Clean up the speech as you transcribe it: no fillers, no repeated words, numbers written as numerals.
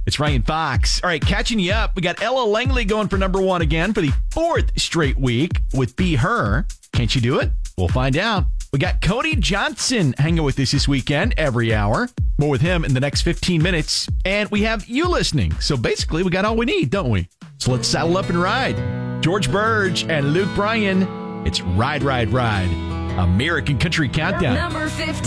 It's Ryan Fox. All right, catching you up. We got Ella Langley going for number one again for the fourth straight week with Be Her. Can't you do it? We'll find out. We got Cody Johnson hanging with us this weekend every hour. More with him in the next 15 minutes. And we have you listening. So basically, we got all we need, don't we? So let's saddle up and ride. George Burge and Luke Bryan. It's Ride, Ride, Ride. American Country Countdown. Number 15.